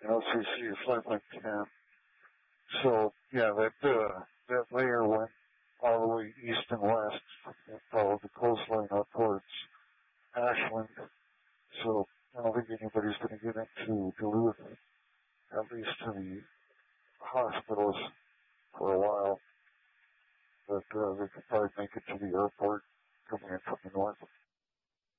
LCC is flight like 10. So, yeah, that layer went all the way east and west and followed the coastline up towards Ashland. So, I don't think anybody's going to get into Duluth, at least to the hospitals for a while. But they could probably make it to the airport coming in from the north.